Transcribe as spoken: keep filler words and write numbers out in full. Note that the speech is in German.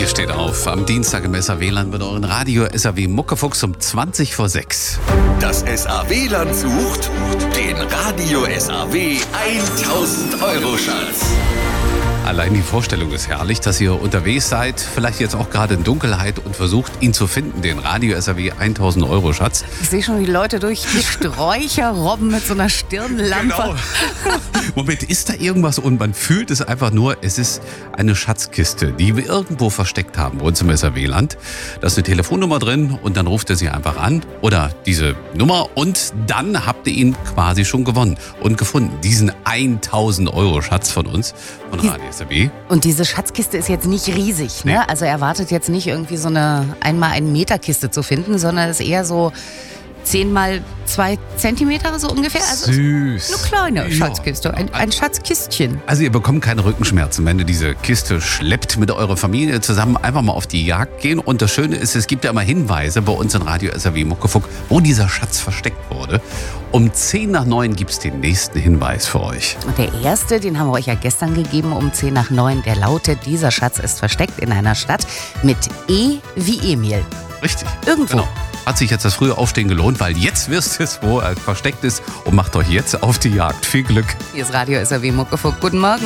Ihr steht auf am Dienstag im S A W-Land mit euren Radio S A W Muckefuchs um zwanzig vor sechs. Das S A W-Land sucht den Radio S A W tausend Euro Schatz. Allein die Vorstellung ist herrlich, dass ihr unterwegs seid, vielleicht jetzt auch gerade in Dunkelheit und versucht, ihn zu finden, den Radio S A W tausend Euro Schatz. Ich sehe schon die Leute durch die Sträucher robben mit so einer Stirnlampe. Genau. Moment, ist da irgendwas und man fühlt es einfach nur, es ist eine Schatzkiste, die wir irgendwo versteckt haben, bei uns im S A W-Land. Da ist eine Telefonnummer drin und dann ruft ihr sie einfach an oder diese Nummer und dann habt ihr ihn quasi schon gewonnen und gefunden. Diesen tausend Euro Schatz von uns, von Radio S A W. Und diese Schatzkiste ist jetzt nicht riesig, ne? Nee. Also erwartet jetzt nicht irgendwie so eine einmal einen Meter Kiste zu finden, sondern ist eher so zehn mal zwei Zentimeter so ungefähr. Also Süß. eine kleine Ja. Schatzkiste, ein, ein Schatzkistchen. Also ihr bekommt keine Rückenschmerzen, wenn ihr diese Kiste schleppt mit eurer Familie zusammen, einfach mal auf die Jagd gehen. Und das Schöne ist, es gibt ja immer Hinweise bei uns in Radio S A W Muckefuck, wo dieser Schatz versteckt wurde. Um zehn nach neun gibt es den nächsten Hinweis für euch. Und der erste, den haben wir euch ja gestern gegeben um zehn nach neun, der lautet: Dieser Schatz ist versteckt in einer Stadt mit E wie Emil. Richtig. Irgendwo. Genau. Hat sich jetzt das frühe Aufstehen gelohnt, weil jetzt wisst ihr, wo er versteckt ist und macht euch jetzt auf die Jagd. Viel Glück. Hier ist Radio S A W Muckefuck. Guten Morgen.